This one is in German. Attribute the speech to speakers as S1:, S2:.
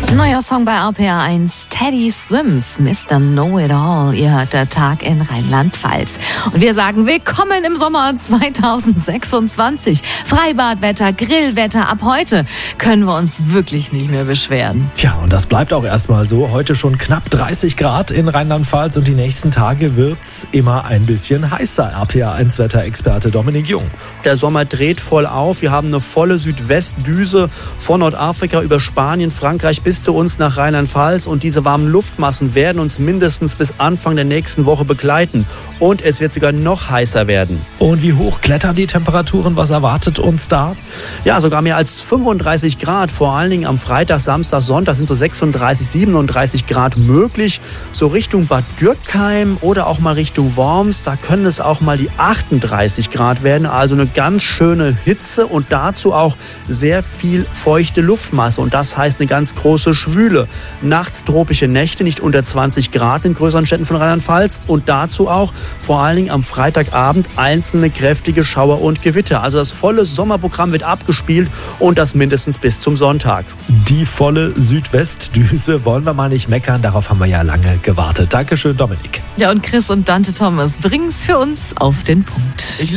S1: Neuer Song bei RPR 1, Teddy Swims, Mr. Know-It-All. Ihr hört der Tag in Rheinland-Pfalz. Und wir sagen willkommen im Sommer 2026. Freibadwetter, Grillwetter. Ab heute können wir uns wirklich nicht mehr beschweren.
S2: Ja, und das bleibt auch erstmal so. Heute schon knapp 30 Grad in Rheinland-Pfalz und die nächsten Tage wird's immer ein bisschen heißer. RPR 1 Wetterexperte Dominik Jung.
S3: Der Sommer dreht voll auf. Wir haben eine volle Südwestdüse von Nordafrika über Spanien, Frankreich bis zu uns nach Rheinland-Pfalz. Und diese warmen Luftmassen werden uns mindestens bis Anfang der nächsten Woche begleiten. Und es wird sogar noch heißer werden.
S2: Und wie hoch klettern die Temperaturen? Was erwartet uns da?
S3: Ja, sogar mehr als 35 Grad. Vor allen Dingen am Freitag, Samstag, Sonntag sind so 36, 37 Grad möglich. So Richtung Bad Dürkheim oder auch mal Richtung Worms. Da können es auch mal die 38 Grad werden. Also eine ganz schöne Hitze und dazu auch sehr viel feuchte Luftmasse. Und das heißt eine ganz große Schwüle. Nachts tropische Nächte, nicht unter 20 Grad in größeren Städten von Rheinland-Pfalz. Und dazu auch vor allen Dingen am Freitagabend einzelne kräftige Schauer und Gewitter. Also das volle Sommerprogramm wird abgespielt und das mindestens bis zum Sonntag.
S2: Die volle Südwestdüse, wollen wir mal nicht meckern, darauf haben wir ja lange gewartet. Dankeschön, Dominik.
S1: Ja, und Chris und Dante Thomas bringen es für uns auf den Punkt.